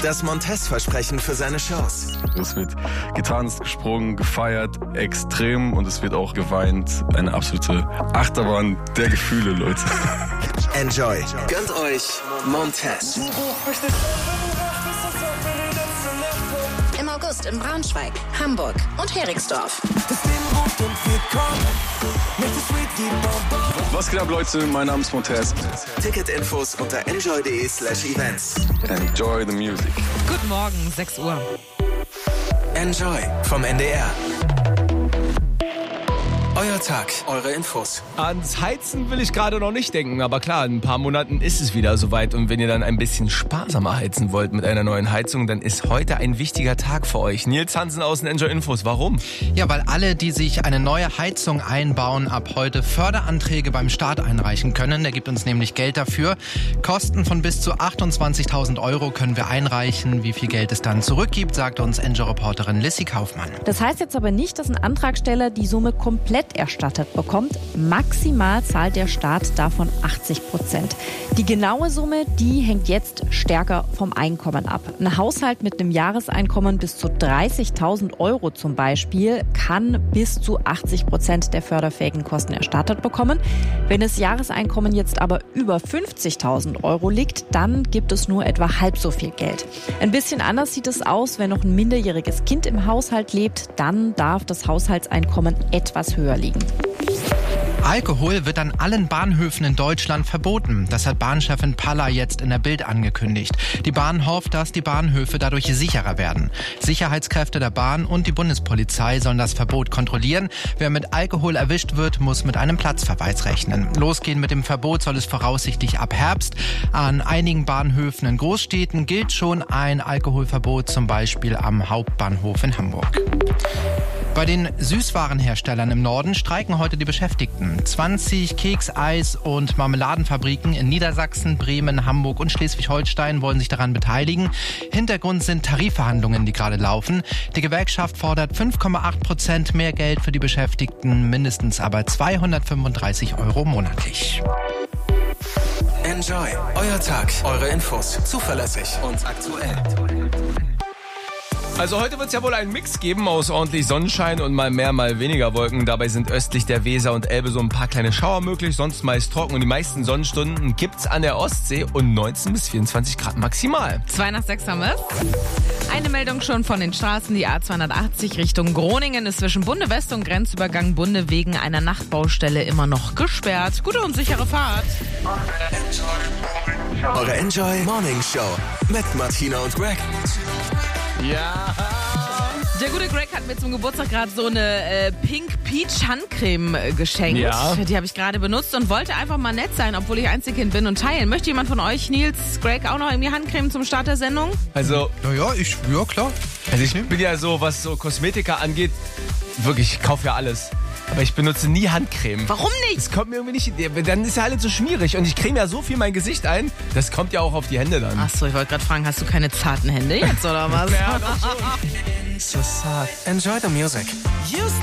Das Montez-Versprechen für seine Shows. Es wird getanzt, gesprungen, gefeiert, extrem, und es wird auch geweint. Eine absolute Achterbahn der Gefühle, Leute. Enjoy. Gönnt euch Montez. Im August in Braunschweig, Hamburg und Heringsdorf. Was geht ab, Leute? Mein Name ist Montez. Ticketinfos unter enjoy.de/events. Enjoy the music. Guten Morgen, 6 Uhr. Enjoy vom NDR. Euer Tag, eure Infos. Ans Heizen will ich gerade noch nicht denken, aber klar, in ein paar Monaten ist es wieder soweit. Und wenn ihr dann ein bisschen sparsamer heizen wollt mit einer neuen Heizung, dann ist heute ein wichtiger Tag für euch. Nils Hansen aus den Enjoy Infos. Warum? Ja, weil alle, die sich eine neue Heizung einbauen, ab heute Förderanträge beim Staat einreichen können. Der gibt uns nämlich Geld dafür. Kosten von bis zu 28.000 € können wir einreichen. Wie viel Geld es dann zurückgibt, sagte uns Enjoy-Reporterin Lissy Kaufmann. Das heißt jetzt aber nicht, dass ein Antragsteller die Summe komplett erstattet bekommt. Maximal zahlt der Staat davon 80%. Die genaue Summe, die hängt jetzt stärker vom Einkommen ab. Ein Haushalt mit einem Jahreseinkommen bis zu 30.000 € zum Beispiel kann bis zu 80% der förderfähigen Kosten erstattet bekommen. Wenn das Jahreseinkommen jetzt aber über 50.000 € liegt, dann gibt es nur etwa halb so viel Geld. Ein bisschen anders sieht es aus, wenn noch ein minderjähriges Kind im Haushalt lebt, dann darf das Haushaltseinkommen etwas höher liegen. Alkohol wird an allen Bahnhöfen in Deutschland verboten. Das hat Bahnchefin Palla jetzt in der Bild angekündigt. Die Bahn hofft, dass die Bahnhöfe dadurch sicherer werden. Sicherheitskräfte der Bahn und die Bundespolizei sollen das Verbot kontrollieren. Wer mit Alkohol erwischt wird, muss mit einem Platzverweis rechnen. Losgehen mit dem Verbot soll es voraussichtlich ab Herbst. An einigen Bahnhöfen in Großstädten gilt schon ein Alkoholverbot, zum Beispiel am Hauptbahnhof in Hamburg. Bei den Süßwarenherstellern im Norden streiken heute die Beschäftigten. 20 Keks-, Eis- und Marmeladenfabriken in Niedersachsen, Bremen, Hamburg und Schleswig-Holstein wollen sich daran beteiligen. Hintergrund sind Tarifverhandlungen, die gerade laufen. Die Gewerkschaft fordert 5,8% mehr Geld für die Beschäftigten, mindestens aber 235 € monatlich. Enjoy. Euer Tag, eure Infos. Zuverlässig und aktuell. Also heute wird es ja wohl einen Mix geben aus ordentlich Sonnenschein und mal mehr, mal weniger Wolken. Dabei sind östlich der Weser und Elbe so ein paar kleine Schauer möglich, sonst meist trocken. Und die meisten Sonnenstunden gibt's an der Ostsee und 19 bis 24 Grad maximal. 2 nach 6 haben wir es. Eine Meldung schon von den Straßen. Die A280 Richtung Groningen ist zwischen Bunde-West und Grenzübergang Bunde wegen einer Nachtbaustelle immer noch gesperrt. Gute und sichere Fahrt. Eure Enjoy Morning Show mit Martina und Greg. Ja. Der gute Greg hat mir zum Geburtstag gerade so eine Pink Peach Handcreme geschenkt. Ja. Die habe ich gerade benutzt und wollte einfach mal nett sein, obwohl ich Einzelkind bin und teilen. Möchte jemand von euch, Nils, Greg, auch noch irgendwie Handcreme zum Start der Sendung? Also Ja, klar. ich bin ja so, was so Kosmetika angeht, wirklich, ich kaufe ja alles. Aber ich benutze nie Handcreme. Warum nicht? Das kommt mir irgendwie nicht, dann ist ja alles so schmierig. Und ich creme ja so viel mein Gesicht ein, das kommt ja auch auf die Hände dann. Achso, ich wollte gerade fragen, hast du keine zarten Hände jetzt oder was? So sad. Enjoy the music. Houston.